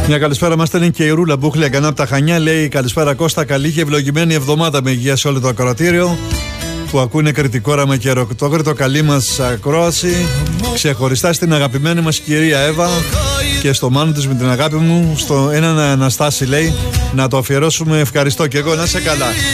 Μια καλησπέρα μας στέλνει και η Ρούλα Μπούχλια Κανά από τα Χανιά. Λέει καλησπέρα Κώστα, καλή και ευλογημένη εβδομάδα με υγεία σε όλο το ακροατήριο που ακούνε κριτικόραμα και ροκτόκριτο. Καλή μας ακρόαση. Ξεχωριστά στην αγαπημένη μας κυρία Εύα και στο μάνο της με την αγάπη μου. Στο έναν Αναστάση λέει να το αφιερώσουμε. Ευχαριστώ και εγώ, να είσαι καλά.